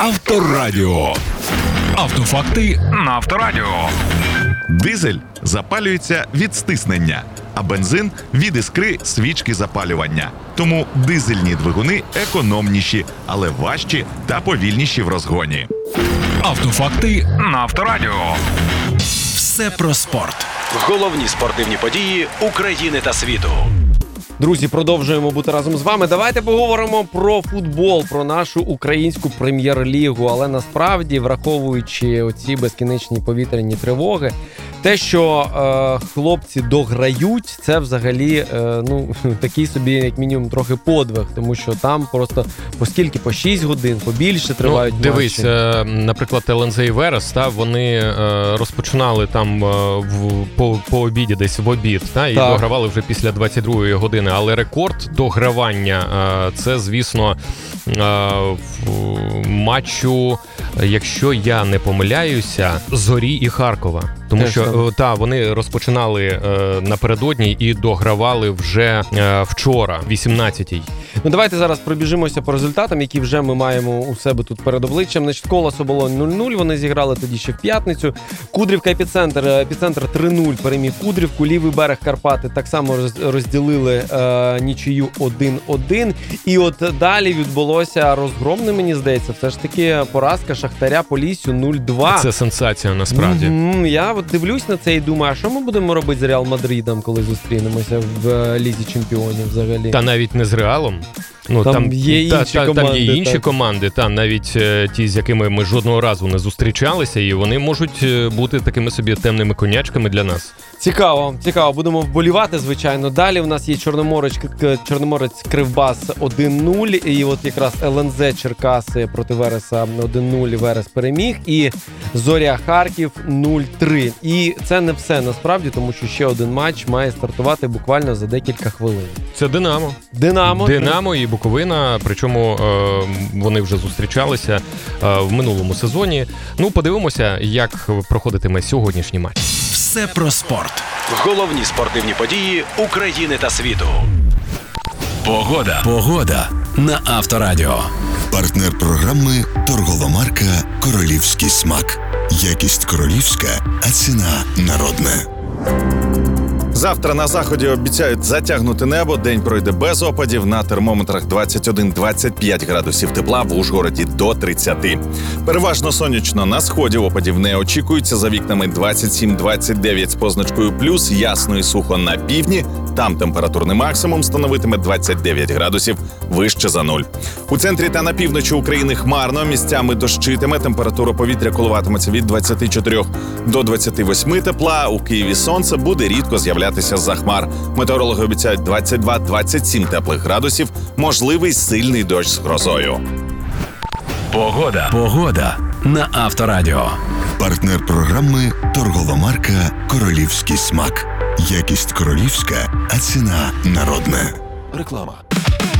Авторадіо. Автофакти на Авторадіо. Дизель запалюється від стиснення, а бензин – від іскри свічки запалювання. Тому дизельні двигуни економніші, але важчі та повільніші в розгоні. Автофакти на Авторадіо. Все про спорт. Головні спортивні події України та світу. Друзі, продовжуємо бути разом з вами. Давайте поговоримо про футбол, про нашу українську прем'єр-лігу. Але насправді, враховуючи оці безкінечні повітряні тривоги, те, що хлопці дограють, це взагалі такий собі, як мінімум, трохи подвиг. Тому що там просто по 6 годин, побільше тривають матчі. Дивись, наприклад, ЛНЗ і Верес, вони розпочинали там по обіді, десь в обід, і догравали вже після 22-ї години. Але рекорд догравання – це, звісно, матчу, якщо я не помиляюся, Зорі і Харкова. Тому що вони розпочинали напередодні і догравали вже вчора, 18-й. Давайте зараз пробіжимося по результатам, які вже ми маємо у себе тут перед обличчям. Значить, Колос Оболонь 0-0, вони зіграли тоді ще в п'ятницю. Кудрівка Епіцентр 3-0 переміг Кудрівку. Лівий берег Карпати так само розділили нічию 1-1. І от далі відбулося розгромне, мені здається, все ж таки поразка Шахтаря Поліссю 0-2. Це сенсація, насправді. Я от дивлюсь на це і думаю, а що ми будемо робити з Реал Мадридом, коли зустрінемося в Лізі Чемпіонів взагалі? Та навіть не з Реалом. Там є інші команди. Там є інші команди, навіть ті, з якими ми жодного разу не зустрічалися, і вони можуть бути такими собі темними конячками для нас. Цікаво. Будемо вболівати, звичайно. Далі у нас є Чорноморець Кривбас 1-0, і от якраз ЛНЗ Черкаси проти Вереса 1-0, Верес переміг, і Зоря Харків 0-3. І це не все насправді, тому що ще один матч має стартувати буквально за декілька хвилин. Це Динамо і Буковина, причому вони вже зустрічалися в минулому сезоні. Подивимося, як проходитиме сьогоднішній матч. Все про спорт. Головні спортивні події України та світу. Погода на Авторадіо. Партнер програми – торгова марка «Королівський смак». Якість королівська, а ціна народна. Завтра на заході обіцяють затягнути небо, день пройде без опадів, на термометрах 21-25 градусів тепла, в Ужгороді до 30. Переважно сонячно, на сході опадів не очікується, за вікнами 27-29 з позначкою плюс, ясно і сухо на півдні, там температурний максимум становитиме 29 градусів, вище за нуль. У центрі та на півночі України хмарно, місцями дощитиме, температура повітря коливатиметься від 24 до 28 тепла, у Києві сонце буде рідко з'являтися з-за хмар. Метеорологи обіцяють 22-27 теплих градусів, можливий сильний дощ з грозою. Погода на Авторадіо. Партнер програми – торгова марка «Королівський смак». Якість королівська, а ціна народна. Реклама.